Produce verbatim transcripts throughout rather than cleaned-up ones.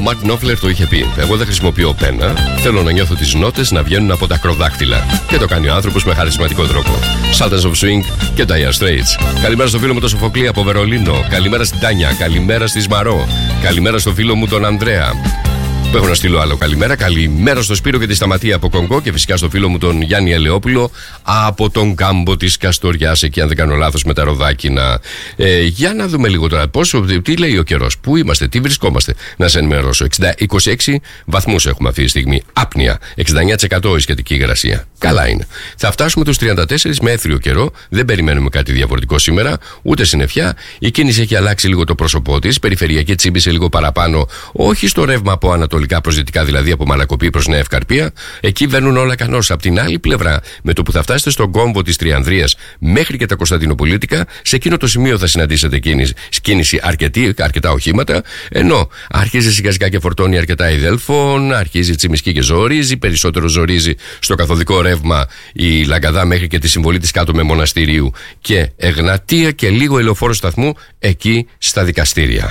Μαρκ Νόφλερ το είχε πει. Εγώ δεν χρησιμοποιώ πένα. Θέλω να νιώθω τις νότες να βγαίνουν από τα ακροδάκτυλα. Και το κάνει ο άνθρωπος με χαρισματικό τρόπο. Sultans of Swing και Dire Straits. Καλημέρα στο φίλο μου τον Σοφοκλή από Βερολίνο. Καλημέρα στην Τάνια. Καλημέρα στη Σμαρό. Καλημέρα στο φίλο μου τον Ανδρέα. Που έχω να στείλω άλλο καλημέρα. Καλημέρα στο Σπύρο και τη Σταματία από Κονγκό. Και φυσικά στο φίλο μου τον Γιάννη Ελεόπουλο από τον κάμπο της Καστοριάς. Εκεί, αν δεν κάνω λάθος, με τα ροδάκινα. Ε, για να δούμε λίγο τώρα πόσο, τι λέει ο καιρός. Πού είμαστε, τι βρισκόμαστε. Να σε ενημερώσω. είκοσι έξι βαθμούς έχουμε αυτή τη στιγμή. Άπνοια. εξήντα εννέα τοις εκατό η σχετική υγρασία. Καλά είναι. Θα φτάσουμε τους τριάντα τέσσερις με έθριο καιρό. Δεν περιμένουμε κάτι διαφορετικό σήμερα. Ούτε συννεφιά. Η κίνηση έχει αλλάξει λίγο το πρόσωπό της. Περιφερειακή τσίμπησε λίγο παραπάνω. Όχι στο ρεύμα από ανατολικά προς δυτικά, δηλαδή από Μαλακοπή προς Νέα Ευκαρπία. Εκεί βαίνουν όλα κανώς. Απ' την άλλη πλευρά, με το που θα φτάσετε στον κόμβο της Τριανδρίας μέχρι και τα Κωνσταντινοπολίτικα, σε εκείνο το σημείο θα συναντήσετε κίνηση, κίνηση αρκετή, αρκετά οχήματα. Ενώ αρχίζει σιγά σιγά και φορτώνει αρκετά η Δέλφων, αρχίζει Τσιμισκή και ζορίζει. Περισσότερο ζορίζει στο καθοδικό ρεύμα η Λαγκαδά μέχρι και τη συμβολή της κάτω με Μοναστηρίου και Εγνατία και λίγο ελεοφόρο σταθμού εκεί στα δικαστήρια.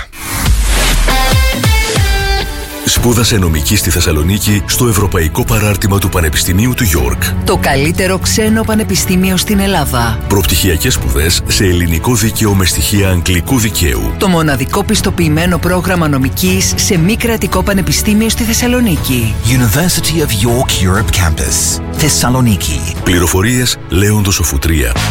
Σπούδασε νομική στη Θεσσαλονίκη στο Ευρωπαϊκό Παράρτημα του Πανεπιστημίου του Γιόρκ. Το καλύτερο ξένο πανεπιστήμιο στην Ελλάδα. Προπτυχιακές σπουδές σε ελληνικό δίκαιο με στοιχεία αγγλικού δικαίου. Το μοναδικό πιστοποιημένο πρόγραμμα νομικής σε μη κρατικό πανεπιστήμιο στη Θεσσαλονίκη. University of York Europe Campus, Θεσσαλονίκη. Πληροφορίες Λέοντος Οφουτρία.